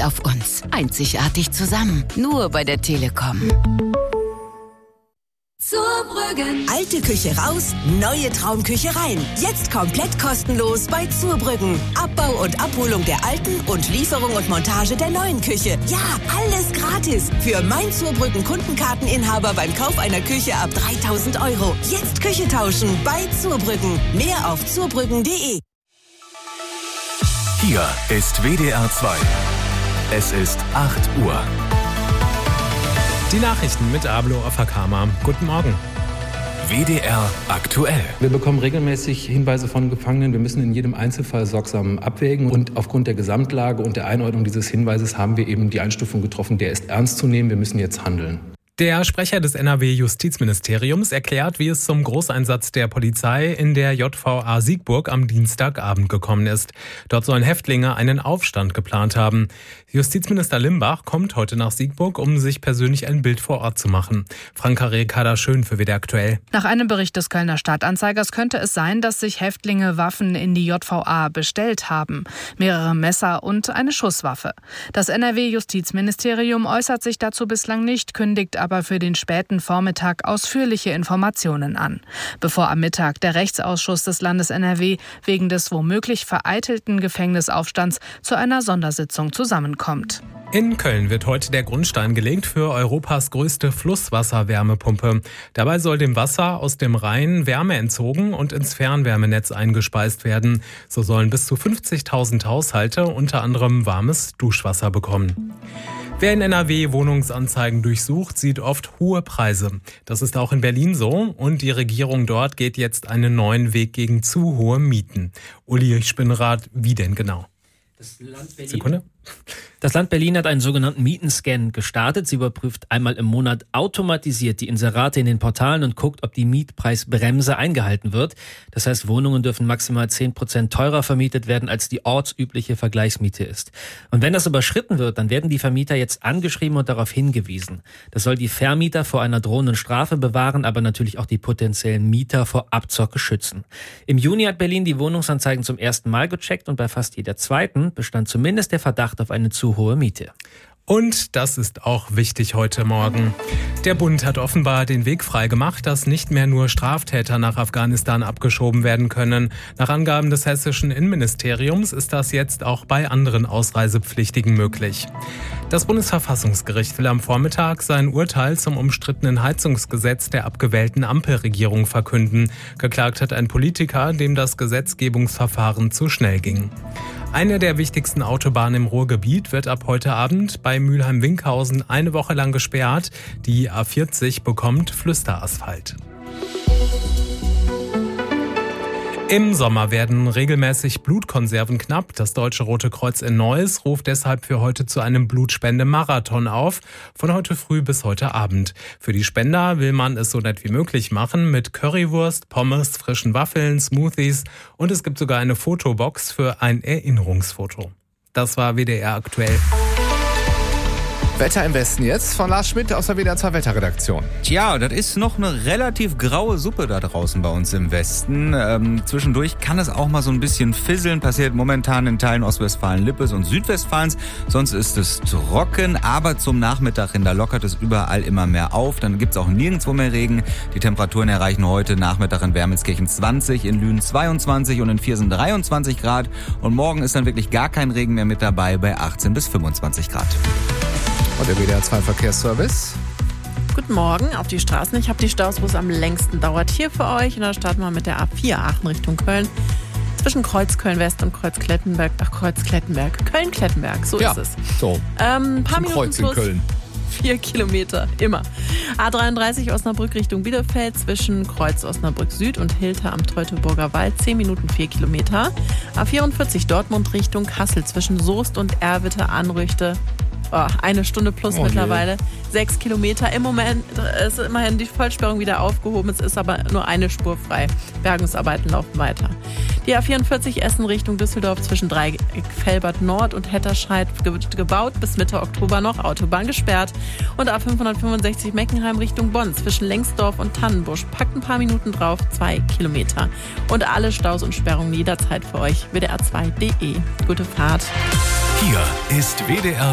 auf uns. Einzigartig zusammen. Nur bei der Telekom. Zurbrüggen. Alte Küche raus, neue Traumküche rein. Jetzt komplett kostenlos bei Zurbrüggen. Abbau und Abholung der alten und Lieferung und Montage der neuen Küche. Ja, alles gratis. Für mein Zurbrüggen Kundenkarteninhaber beim Kauf einer Küche ab 3.000 €. Jetzt Küche tauschen bei Zurbrüggen. Mehr auf zurbrüggen.de. Hier ist WDR 2. Es ist 8 Uhr. Die Nachrichten mit Ablo Afakama. Guten Morgen. WDR aktuell. Wir bekommen regelmäßig Hinweise von Gefangenen. Wir müssen in jedem Einzelfall sorgsam abwägen. Und aufgrund der Gesamtlage und der Einordnung dieses Hinweises haben wir eben die Einstufung getroffen, der ist ernst zu nehmen. Wir müssen jetzt handeln. Der Sprecher des NRW-Justizministeriums erklärt, wie es zum Großeinsatz der Polizei in der JVA Siegburg am Dienstagabend gekommen ist. Dort sollen Häftlinge einen Aufstand geplant haben. Justizminister Limbach kommt heute nach Siegburg, um sich persönlich ein Bild vor Ort zu machen. Franka Rekada-Schön für WDR aktuell. Nach einem Bericht des Kölner Stadtanzeigers könnte es sein, dass sich Häftlinge Waffen in die JVA bestellt haben. Mehrere Messer und eine Schusswaffe. Das NRW-Justizministerium äußert sich dazu bislang nicht, kündigt aber für den späten Vormittag ausführliche Informationen an. Bevor am Mittag der Rechtsausschuss des Landes NRW wegen des womöglich vereitelten Gefängnisaufstands zu einer Sondersitzung zusammenkommt. In Köln wird heute der Grundstein gelegt für Europas größte Flusswasserwärmepumpe. Dabei soll dem Wasser aus dem Rhein Wärme entzogen und ins Fernwärmenetz eingespeist werden. So sollen bis zu 50.000 Haushalte unter anderem warmes Duschwasser bekommen. Wer in NRW Wohnungsanzeigen durchsucht, sieht oft hohe Preise. Das ist auch in Berlin so und die Regierung dort geht jetzt einen neuen Weg gegen zu hohe Mieten. Uli Spinnrad, wie denn genau? Das Land Berlin hat einen sogenannten Mietenscan gestartet. Sie überprüft einmal im Monat automatisiert die Inserate in den Portalen und guckt, ob die Mietpreisbremse eingehalten wird. Das heißt, Wohnungen dürfen maximal 10% teurer vermietet werden, als die ortsübliche Vergleichsmiete ist. Und wenn das überschritten wird, dann werden die Vermieter jetzt angeschrieben und darauf hingewiesen. Das soll die Vermieter vor einer drohenden Strafe bewahren, aber natürlich auch die potenziellen Mieter vor Abzocke schützen. Im Juni hat Berlin die Wohnungsanzeigen zum ersten Mal gecheckt und bei fast jeder zweiten bestand zumindest der Verdacht auf eine zu hohe Miete. Und das ist auch wichtig heute Morgen. Der Bund hat offenbar den Weg frei gemacht, dass nicht mehr nur Straftäter nach Afghanistan abgeschoben werden können. Nach Angaben des hessischen Innenministeriums ist das jetzt auch bei anderen Ausreisepflichtigen möglich. Das Bundesverfassungsgericht will am Vormittag sein Urteil zum umstrittenen Heizungsgesetz der abgewählten Ampelregierung verkünden. Geklagt hat ein Politiker, dem das Gesetzgebungsverfahren zu schnell ging. Eine der wichtigsten Autobahnen im Ruhrgebiet wird ab heute Abend bei Mülheim-Winkhausen eine Woche lang gesperrt. Die A40 bekommt Flüsterasphalt. Im Sommer werden regelmäßig Blutkonserven knapp. Das Deutsche Rote Kreuz in Neuss ruft deshalb für heute zu einem Blutspendemarathon auf, von heute früh bis heute Abend. Für die Spender will man es so nett wie möglich machen mit Currywurst, Pommes, frischen Waffeln, Smoothies und es gibt sogar eine Fotobox für ein Erinnerungsfoto. Das war WDR aktuell. Wetter im Westen jetzt von Lars Schmidt aus der WDR 2 Wetterredaktion. Tja, das ist noch eine relativ graue Suppe da draußen bei uns im Westen. Zwischendurch kann es auch mal so ein bisschen fisseln. Passiert momentan in Teilen Ostwestfalen-Lippes und Südwestfalens. Sonst ist es trocken, aber zum Nachmittag hin, da lockert es überall immer mehr auf. Dann gibt's auch nirgendwo mehr Regen. Die Temperaturen erreichen heute Nachmittag in Wermelskirchen 20, in Lünen 22 und in Viersen 23 Grad. Und morgen ist dann wirklich gar kein Regen mehr mit dabei bei 18 bis 25 Grad. Und der WDR 2 Verkehrsservice. Guten Morgen auf die Straßen. Ich habe die Staus, wo es am längsten dauert, hier für euch. Und da starten wir mit der A4 Aachen Richtung Köln. Zwischen Kreuz-Köln-West und Kreuz-Klettenberg. Köln-Klettenberg, so ist es. So, ein paar Minuten Kreuz in Köln. 4 Kilometer, immer. A33 Osnabrück Richtung Bielefeld zwischen Kreuz Osnabrück Süd und Hilter am Teutoburger Wald 10 Minuten 4 Kilometer. A44 Dortmund Richtung Kassel zwischen Soest und Erwitte Anrüchte. Eine Stunde plus mittlerweile. 6 Kilometer. Im Moment ist immerhin die Vollsperrung wieder aufgehoben. Es ist aber nur eine Spur frei. Bergungsarbeiten laufen weiter. Die A44 Essen Richtung Düsseldorf zwischen Felbert Nord und Hetterscheid gebaut. Bis Mitte Oktober noch. Autobahn gesperrt. Und A565 Meckenheim Richtung Bonn zwischen Lengsdorf und Tannenbusch. Packt ein paar Minuten drauf. 2 Kilometer. Und alle Staus und Sperrungen jederzeit für euch. WDR2.de. Gute Fahrt. Hier ist WDR